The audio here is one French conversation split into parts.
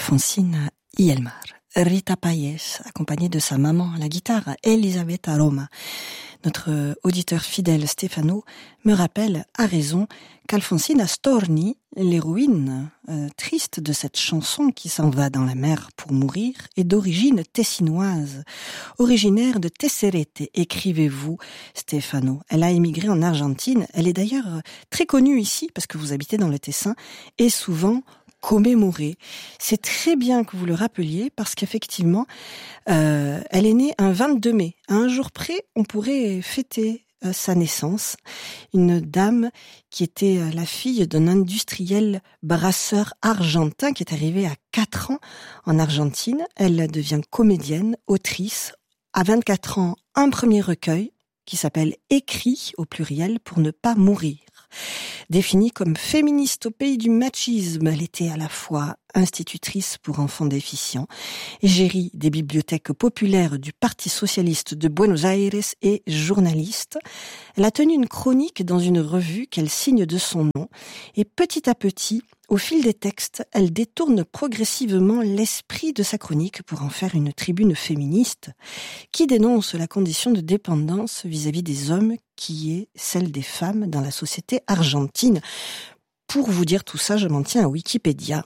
Alfonsina Ielmar, Rita Payés, accompagnée de sa maman à la guitare, Elisabetta Roma. Notre auditeur fidèle Stefano me rappelle, à raison, qu'Alfonsina Storni, l'héroïne triste de cette chanson qui s'en va dans la mer pour mourir, est d'origine tessinoise, originaire de Tesserete, écrivez-vous Stefano. Elle a émigré en Argentine, elle est d'ailleurs très connue ici, parce que vous habitez dans le Tessin, et souvent commémorée. C'est très bien que vous le rappeliez parce qu'effectivement, elle est née un 22 mai. À un jour près, on pourrait fêter sa naissance. Une dame qui était la fille d'un industriel brasseur argentin qui est arrivé à 4 ans en Argentine. Elle devient comédienne, autrice. À 24 ans, un premier recueil qui s'appelle « Écrit » au pluriel pour ne pas mourir. Définie comme féministe au pays du machisme, elle était à la fois institutrice pour enfants déficients, égérie des bibliothèques populaires du Parti socialiste de Buenos Aires et journaliste. Elle a tenu une chronique dans une revue qu'elle signe de son nom et petit à petit, au fil des textes, elle détourne progressivement l'esprit de sa chronique pour en faire une tribune féministe qui dénonce la condition de dépendance vis-à-vis des hommes qui est celle des femmes dans la société argentine. Pour vous dire tout ça, je m'en tiens à Wikipédia.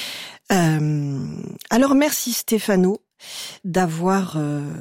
Alors merci Stefano d'avoir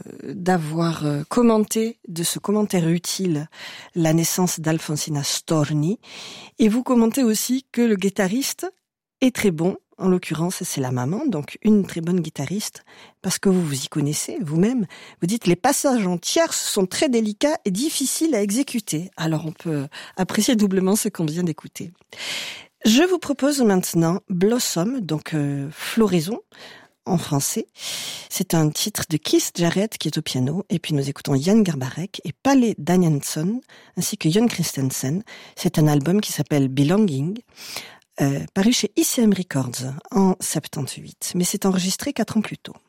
commenté de ce commentaire utile la naissance d'Alfonsina Storni, et vous commentez aussi que le guitariste est très bon. En l'occurrence, c'est la maman, donc une très bonne guitariste, parce que vous vous y connaissez vous-même. Vous dites les passages en tierces sont très délicats et difficiles à exécuter. Alors on peut apprécier doublement ce qu'on vient d'écouter. Je vous propose maintenant Blossom, donc floraison en français. C'est un titre de Keith Jarrett qui est au piano, et puis nous écoutons Jan Garbarek et Palle Danielsson ainsi que Jon Christensen. C'est un album qui s'appelle Belonging. Paru chez ICM Records en 78, mais c'est enregistré 4 ans plus tôt.